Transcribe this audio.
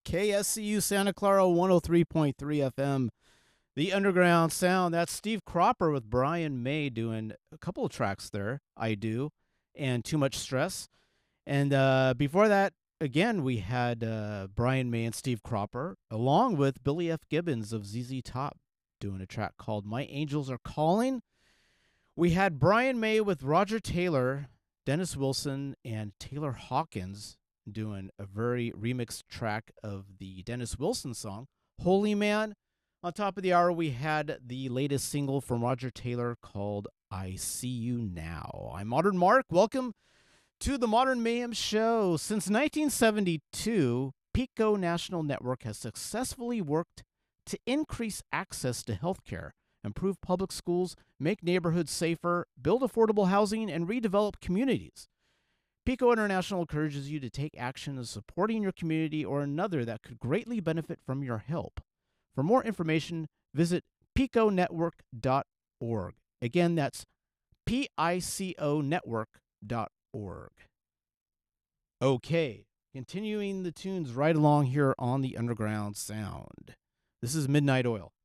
KSCU Santa Clara 103.3 FM. The Underground Sound. That's Steve Cropper with Brian May doing a couple of tracks there. I Do and Too Much Stress. And before that, again, we had Brian May and Steve Cropper, along with Billy F. Gibbons of ZZ Top, doing a track called My Angels Are Calling. We had Brian May with Roger Taylor, Dennis Wilson, and Taylor Hawkins doing a very remixed track of the Dennis Wilson song, Holy Man. On top of the hour, we had the latest single from Roger Taylor called I See You Now. I'm Modern Mark. Welcome to the Modern Mayhem Show. Since 1972, Pico National Network has successfully worked to increase access to healthcare, improve public schools, make neighborhoods safer, build affordable housing, and redevelop communities. Pico International encourages you to take action in supporting your community or another that could greatly benefit from your help. For more information, visit piconetwork.org. Again, that's piconetwork.org. Okay, continuing the tunes right along here on the Underground Sound. This is Midnight Oil.